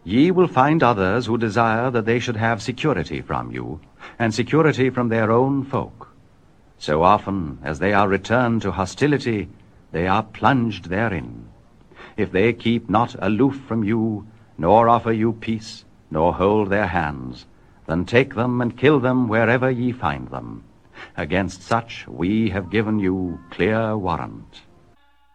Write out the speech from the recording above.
Ye will find others who desire that they should have security from you, and security from their own folk. So often as they are returned to hostility, they are plunged therein. If they keep not aloof from you, nor offer you peace, nor hold their hands, then take them and kill them wherever ye find them. Against such we have given you clear warrant.